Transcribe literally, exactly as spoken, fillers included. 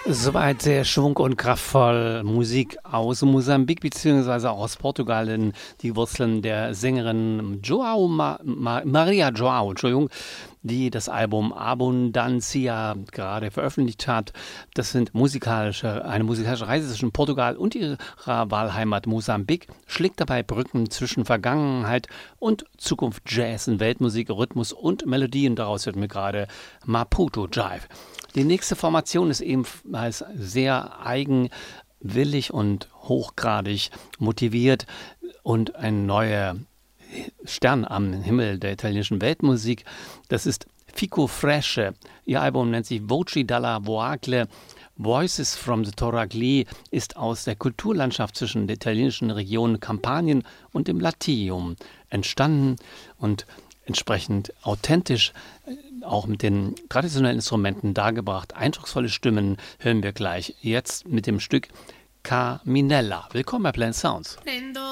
Soweit sehr schwung- und kraftvoll Musik aus Mosambik beziehungsweise auch aus Portugal, denn die Wurzeln der Sängerin Joao Ma Ma Maria Joao, Entschuldigung, die das Album Abundancia gerade veröffentlicht hat. Das sind musikalische, eine musikalische Reise zwischen Portugal und ihrer Wahlheimat Mosambik, schlägt dabei Brücken zwischen Vergangenheit und Zukunft, Jazz, Weltmusik, Rhythmus und Melodien. Daraus wird mir gerade Maputo Jive. Die nächste Formation ist ebenfalls sehr eigenwillig und hochgradig motiviert und ein neuer Stern am Himmel der italienischen Weltmusik. Das ist Fico Fresche. Ihr Album nennt sich Voci dalla Voagle. Voices from the Toragli ist aus der Kulturlandschaft zwischen der italienischen Region Kampanien und dem Latium entstanden und entsprechend authentisch, auch mit den traditionellen Instrumenten dargebracht. Eindrucksvolle Stimmen hören wir gleich jetzt mit dem Stück Caminella. Willkommen bei Planet Sounds. Prendo